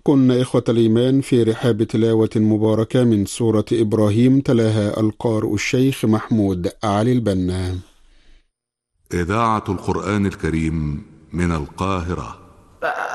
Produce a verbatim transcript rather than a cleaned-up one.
كنا إخوة الإيمان في رحاب تلاوة مباركة من سورة إبراهيم، تلاها القارئ الشيخ محمود علي البنا. إذاعة القرآن الكريم من القاهرة.